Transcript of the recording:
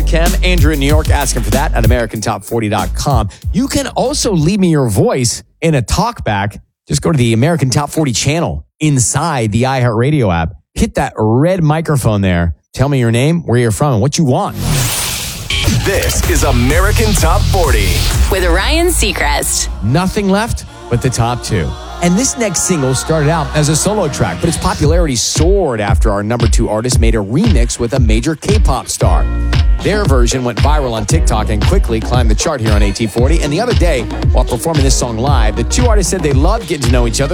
Rakim, Andrew in New York asking for that at AmericanTop40.com. You can also leave me your voice in a talkback. Just go to the American Top 40 channel inside the iHeartRadio app. Hit that red microphone there. Tell me your name, where you're from, and what you want. This is American Top 40 with Ryan Seacrest. Nothing left but the top two. And this next single started out as a solo track, but its popularity soared after our number 2 artist made a remix with a major K-pop star. Their version went viral on TikTok and quickly climbed the chart here on AT40. And the other day, while performing this song live, the two artists said they loved getting to know each other